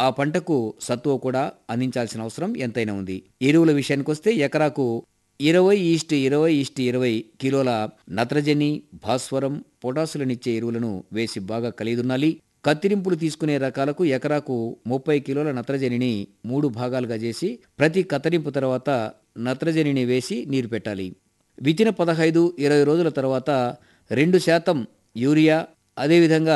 ఆ పంటకు సత్తువ కూడా అందించాల్సిన అవసరం ఎంతైనా ఉంది. ఎరువుల విషయానికొస్తే ఎకరాకు 20:20:20 కిలోల నత్రజని, భాస్వరం, పొటాషులనిచ్చే ఎరువులను వేసి బాగా కలియదున్నాలి. కత్తిరింపులు తీసుకునే రకాలకు ఎకరాకు 30 కిలోల నత్రజనిని 3 భాగాలుగా చేసి ప్రతి కత్తిరింపు తర్వాత నత్రజనిని వేసి నీరు పెట్టాలి. విత్తిన 15-20 రోజుల తర్వాత 2% యూరియా, అదేవిధంగా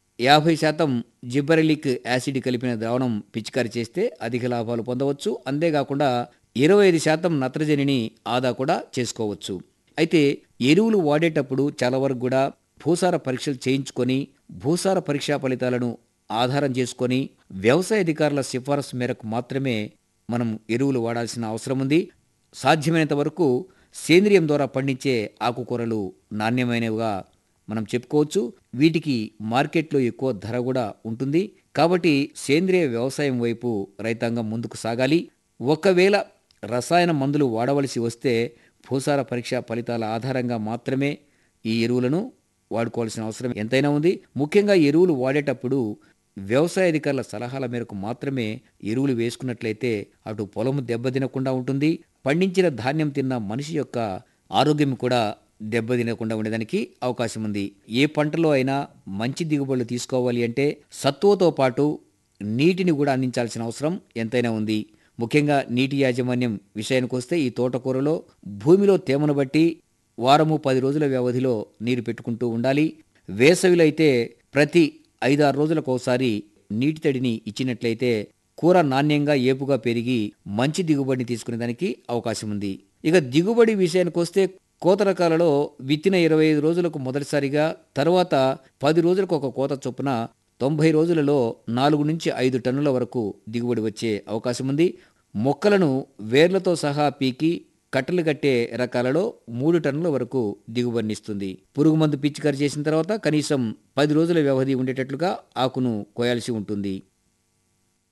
50% జిబ్బరెలిక్ యాసిడ్ కలిపిన ద్రావణం పిచికారీ చేస్తే అధిక లాభాలు పొందవచ్చు. అంతేకాకుండా 25% నత్రజనిని ఆదా కూడా చేసుకోవచ్చు. అయితే ఎరువులు వాడేటప్పుడు చాలా వరకు కూడా భూసార పరీక్షలు చేయించుకొని, భూసార పరీక్షా ఫలితాలను ఆధారం చేసుకొని, వ్యవసాయ అధికారుల సిఫారసు మేరకు మాత్రమే మనం ఎరువులు వాడాల్సిన అవసరం ఉంది. సాధ్యమైనంత వరకు సేంద్రియం ద్వారా పండించే ఆకుకూరలు నాణ్యమైనవిగా మనం చెప్పుకోవచ్చు. వీటికి మార్కెట్లో ఎక్కువ ధర కూడా ఉంటుంది. కాబట్టి సేంద్రియ వ్యవసాయం వైపు రైతాంగం ముందుకు సాగాలి. ఒకవేళ రసాయన మందులు వాడవలసి వస్తే భూసార పరీక్ష ఫలితాల ఆధారంగా మాత్రమే ఈ ఎరువులను వాడుకోవాల్సిన అవసరం ఎంతైనా ఉంది. ముఖ్యంగా ఎరువులు వాడేటప్పుడు వ్యవసాయ అధికారుల సలహాల మేరకు మాత్రమే ఎరువులు వేసుకున్నట్లయితే అటు పొలం దెబ్బతినకుండా ఉంటుంది, పండించిన ధాన్యం తిన్న మనిషి యొక్క ఆరోగ్యం కూడా దెబ్బతినకుండా ఉండడానికి అవకాశం ఉంది. ఏ పంటలో అయినా మంచి దిగుబడులు తీసుకోవాలి అంటే సత్తువతో పాటు నీటిని కూడా అందించాల్సిన అవసరం ఎంతైనా ఉంది. ముఖ్యంగా నీటి యాజమాన్యం విషయానికొస్తే ఈ తోటకూరలో భూమిలో తేమను బట్టి వారము 10 రోజుల వ్యవధిలో నీరు పెట్టుకుంటూ ఉండాలి. వేసవిలో అయితే ప్రతి 5-6 రోజులకు ఒకసారి నీటి తడిని ఇచ్చినట్లయితే కూర నాణ్యంగా ఏపుగా పెరిగి మంచి దిగుబడిని తీసుకునే దానికి అవకాశం ఉంది. ఇక దిగుబడి విషయానికొస్తే కోత రకాలలో విత్తిన 25 రోజులకు మొదటిసారిగా, తర్వాత 10 రోజులకు ఒక కోత చొప్పున 90 రోజులలో 4-5 టన్నుల వరకు దిగుబడి వచ్చే అవకాశం ఉంది. మొక్కలను వేర్లతో సహా పీకి కట్టలు కట్టే రకాలలో 3 టన్నుల వరకు దిగుబడినిస్తుంది. పురుగు మందు పిచికారీ చేసిన తర్వాత కనీసం 10 రోజుల వ్యవధి ఉండేటట్లుగా ఆకును కోయాల్సి ఉంటుంది.